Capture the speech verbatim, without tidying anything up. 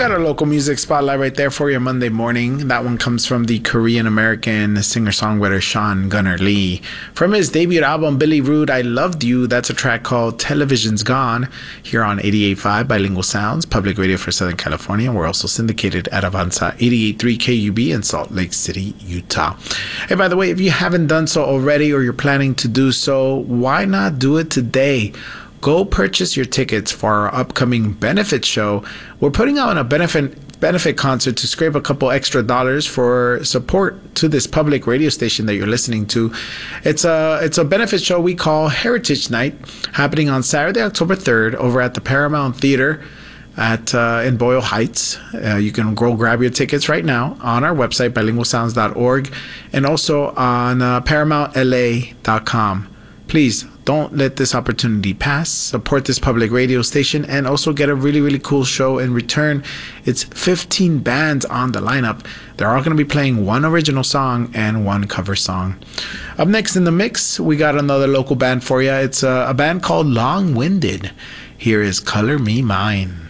got a local music spotlight right there for you Monday morning. That one comes from the Korean-American singer-songwriter Sean Gunnar Lee. From his debut album, Billy Rude, I Loved You, that's a track called Television's Gone, here on eighty-eight point five Bilingual Sounds, public radio for Southern California. We're also syndicated at Avanza eighty-eight point three K U B in Salt Lake City, Utah. Hey, by the way, if you haven't done so already or you're planning to do so, why not do it today? Go purchase your tickets for our upcoming benefit show. We're putting on a benefit benefit concert to scrape a couple extra dollars for support to this public radio station that you're listening to. It's a it's a benefit show we call Heritage Night, happening on Saturday, October third, over at the Paramount Theater at uh, in Boyle Heights. Uh, you can go grab your tickets right now on our website, bilingual sounds dot org, and also on uh, paramount l a dot com. Please don't let this opportunity pass. Support this public radio station and also get a really, really cool show in return. It's fifteen bands on the lineup. They're all going to be playing one original song and one cover song. Up next in the mix, we got another local band for you. It's a, a band called Long Winded. Here is Color Me Mine.